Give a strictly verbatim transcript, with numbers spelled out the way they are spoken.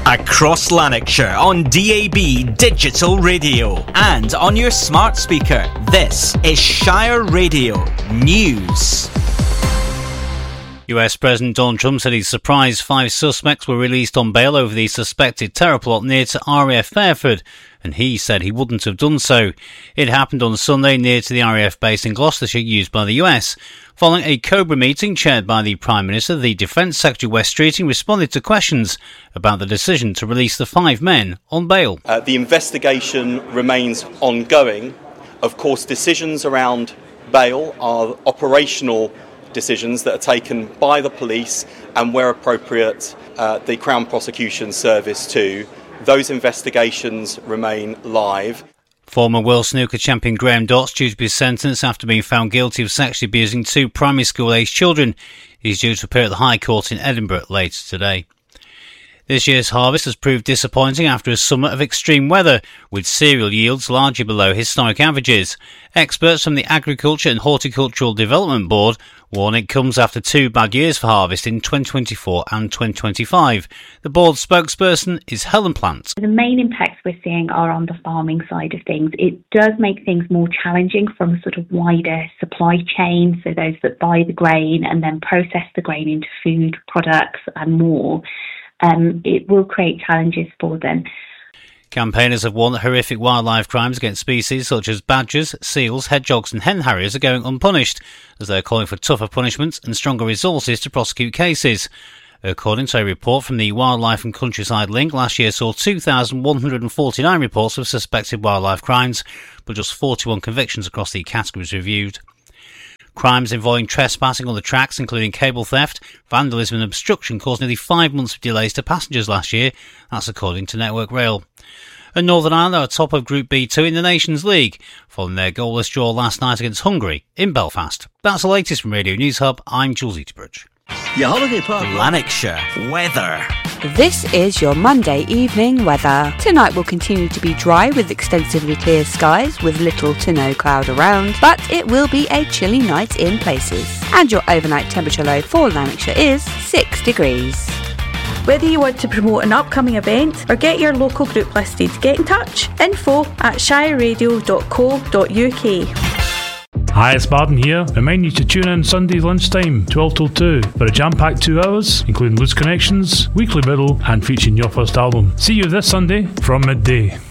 Across Lanarkshire on D A B Digital Radio and on your smart speaker. This is Shire Radio News. U S President Donald Trump said he's surprised five suspects were released on bail over the suspected terror plot near to R A F Fairford, and he said he wouldn't have done so. It happened on Sunday near to the R A F base in Gloucestershire used by the U S. Following a Cobra meeting chaired by the Prime Minister, the Defence Secretary Wes Streeting responded to questions about the decision to release the five men on bail. Uh, the investigation remains ongoing. Of course, decisions around bail are operational decisions that are taken by the police and, where appropriate, uh, the Crown Prosecution Service too. Those investigations remain live. Former World Snooker champion Graham Dott's due to be sentenced after being found guilty of sexually abusing two primary school-aged children. He's due to appear at the High Court in Edinburgh later today. This year's harvest has proved disappointing after a summer of extreme weather, with cereal yields largely below historic averages. Experts from the Agriculture and Horticultural Development Board warn it comes after two bad years for harvest in twenty twenty-four and twenty twenty-five. The board's spokesperson is Helen Plant. The main impacts we're seeing are on the farming side of things. It does make things more challenging from a sort of wider supply chain, so those that buy the grain and then process the grain into food products and more. Um, it will create challenges for them. Campaigners have warned that horrific wildlife crimes against species such as badgers, seals, hedgehogs and hen harriers are going unpunished, as they're calling for tougher punishments and stronger resources to prosecute cases. According to a report from the Wildlife and Countryside Link, last year saw two thousand one hundred forty-nine reports of suspected wildlife crimes, but just forty-one convictions across the categories reviewed. Crimes involving trespassing on the tracks, including cable theft, vandalism and obstruction, caused nearly five months of delays to passengers last year. That's according to Network Rail. And Northern Ireland are top of Group B two in the Nations League, following their goalless draw last night against Hungary in Belfast. That's the latest from Radio News Hub. I'm Jules Eaterbridge. Your holiday park. Lanarkshire weather. This is your Monday evening weather. Tonight will continue to be dry with extensively clear skies with little to no cloud around, but it will be a chilly night in places. And your overnight temperature low for Lanarkshire is six degrees. Whether you want to promote an upcoming event or get your local group listed, get in touch. Info at shire radio dot co dot uk. Hi, it's Martin here. Remind you to tune in Sunday lunchtime, twelve till two, for a jam-packed two hours, including Loose Connections, Weekly Middle, and featuring your first album. See you this Sunday from midday.